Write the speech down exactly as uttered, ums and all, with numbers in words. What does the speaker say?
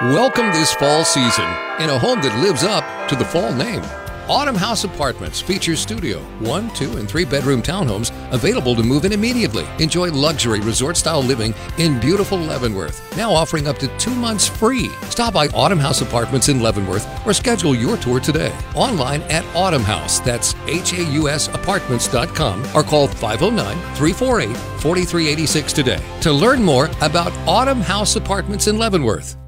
Welcome this fall season in a home that lives up to the fall name. Autumn House Apartments features studio, one, two, and three bedroom townhomes available to move in immediately. Enjoy luxury resort-style living in beautiful Leavenworth, now offering up to two months free. Stop by Autumn House Apartments in Leavenworth or schedule your tour today. Online at Autumn House, that's H A U S apartments dot com, or call five oh nine, three four eight, four three eight six today to learn more about Autumn House Apartments in Leavenworth.